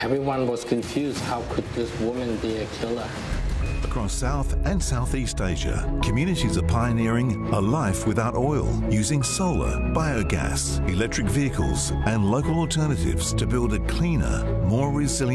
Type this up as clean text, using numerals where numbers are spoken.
Everyone was confused. How could this woman be a killer? Across South and Southeast Asia, communities are pioneering a life without oil, using solar, biogas, electric vehicles and local alternatives to build a cleaner, more resilient